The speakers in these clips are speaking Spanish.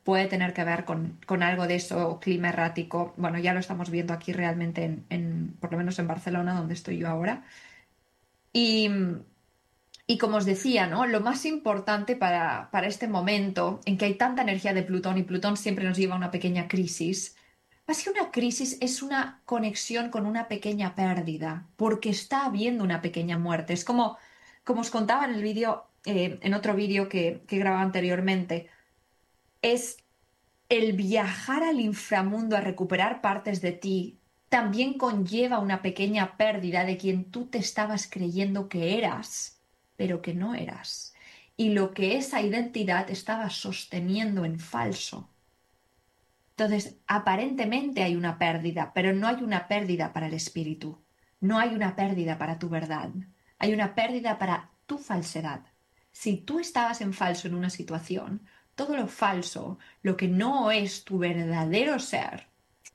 puede tener que ver con algo de eso, clima errático. Bueno, ya lo estamos viendo aquí realmente por lo menos en Barcelona, donde estoy yo ahora. Y, y como os decía, ¿no? Lo más importante para este momento en que hay tanta energía de Plutón y Plutón siempre nos lleva a una pequeña crisis, más que una crisis es una conexión con una pequeña pérdida, porque está habiendo una pequeña muerte. Es como os contaba en el vídeo, en otro vídeo que grababa anteriormente, es el viajar al inframundo a recuperar partes de ti también conlleva una pequeña pérdida de quien tú te estabas creyendo que eras, pero que no eras, y lo que esa identidad estaba sosteniendo en falso. Entonces, aparentemente hay una pérdida, pero no hay una pérdida para el espíritu, no hay una pérdida para tu verdad, hay una pérdida para tu falsedad. Si tú estabas en falso en una situación, todo lo falso, lo que no es tu verdadero ser,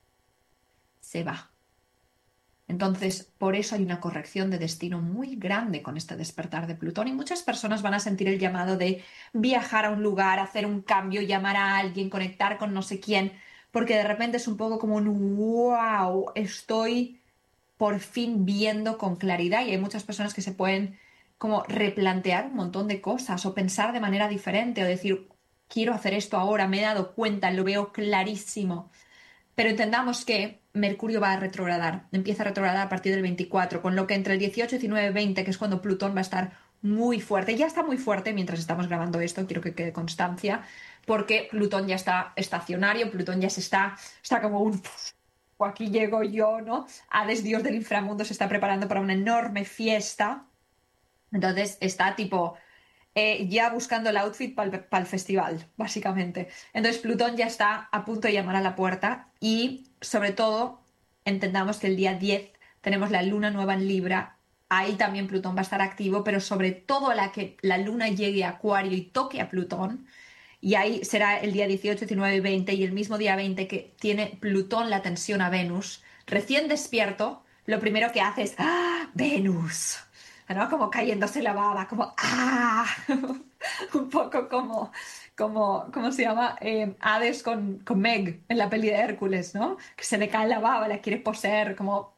se va. Entonces, por eso hay una corrección de destino muy grande con este despertar de Plutón y muchas personas van a sentir el llamado de viajar a un lugar, hacer un cambio, llamar a alguien, conectar con no sé quién, porque de repente es un poco como un wow, estoy por fin viendo con claridad y hay muchas personas que se pueden como replantear un montón de cosas o pensar de manera diferente o decir, quiero hacer esto ahora, me he dado cuenta, lo veo clarísimo. Pero entendamos que Mercurio va a retrogradar, empieza a retrogradar a partir del 24, con lo que entre el 18, 19, 20, que es cuando Plutón va a estar muy fuerte, ya está muy fuerte mientras estamos grabando esto, quiero que quede constancia, porque Plutón ya está estacionario, Plutón ya está como un... O aquí llego yo, ¿no? Hades, dios del inframundo, se está preparando para una enorme fiesta. Entonces está tipo ya buscando el outfit para el festival, básicamente. Entonces Plutón ya está a punto de llamar a la puerta y sobre todo entendamos que el día 10 tenemos la luna nueva en Libra. Ahí también Plutón va a estar activo, pero sobre todo a la que la luna llegue a Acuario y toque a Plutón, y ahí será el día 18, 19 y 20, y el mismo día 20 que tiene Plutón la tensión a Venus, recién despierto, lo primero que hace es ¡Ah! ¡Venus! ¿No? Como cayéndose la baba, como ¡ah! Un poco ¿cómo se llama? Hades con Meg en la peli de Hércules, ¿no? Que se le cae la baba, la quiere poseer, como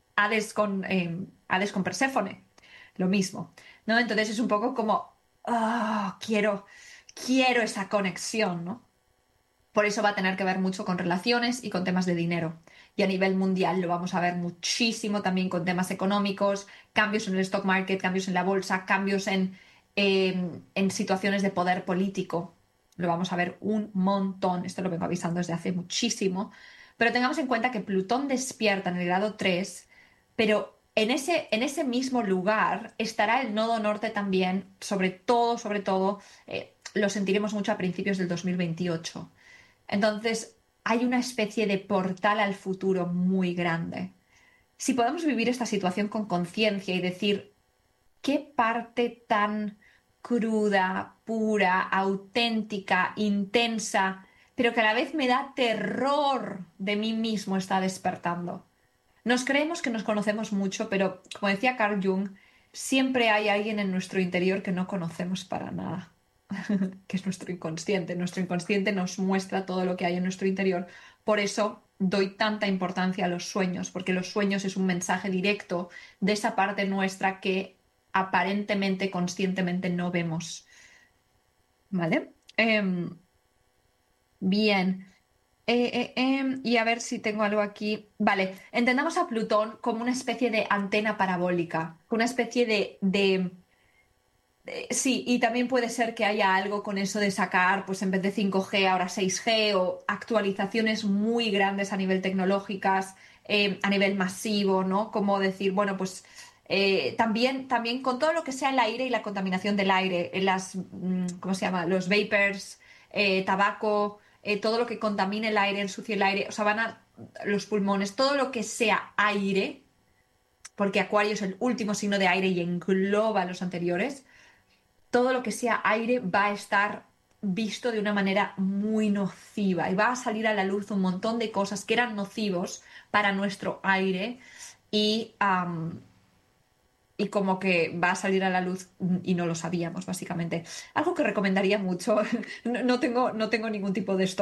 Hades con Perséfone, lo mismo, ¿no? Entonces es un poco como, ¡ah! Quiero esa conexión, ¿no? Por eso va a tener que ver mucho con relaciones y con temas de dinero. Y a nivel mundial lo vamos a ver muchísimo también con temas económicos, cambios en el stock market, cambios en la bolsa, cambios en situaciones de poder político. Lo vamos a ver un montón. Esto lo vengo avisando desde hace muchísimo. Pero tengamos en cuenta que Plutón despierta en el grado 3, pero en ese mismo lugar estará el nodo norte también, sobre todo, lo sentiremos mucho a principios del 2028. Entonces, hay una especie de portal al futuro muy grande. Si podemos vivir esta situación con conciencia y decir, ¿qué parte tan cruda, pura, auténtica, intensa, pero que a la vez me da terror de mí mismo está despertando? Nos creemos que nos conocemos mucho, pero como decía Carl Jung, siempre hay alguien en nuestro interior que no conocemos para nada, que es nuestro inconsciente. Nuestro inconsciente nos muestra todo lo que hay en nuestro interior. Por eso doy tanta importancia a los sueños, porque los sueños es un mensaje directo de esa parte nuestra que aparentemente, conscientemente no vemos. ¿Vale? Bien. Y a ver si tengo algo aquí. Vale, entendamos a Plutón como una especie de antena parabólica, una especie sí, y también puede ser que haya algo con eso de sacar, pues en vez de 5G, ahora 6G o actualizaciones muy grandes a nivel tecnológicas, a nivel masivo, ¿no? Como decir, bueno, pues también con todo lo que sea el aire y la contaminación del aire, ¿cómo se llama? Los vapors, tabaco, todo lo que contamine el aire, ensucie el aire, o sea, los pulmones, todo lo que sea aire, porque Acuario es el último signo de aire y engloba a los anteriores, todo lo que sea aire va a estar visto de una manera muy nociva y va a salir a la luz un montón de cosas que eran nocivos para nuestro aire y, y como que va a salir a la luz y no lo sabíamos, básicamente. Algo que recomendaría mucho, no tengo ningún tipo de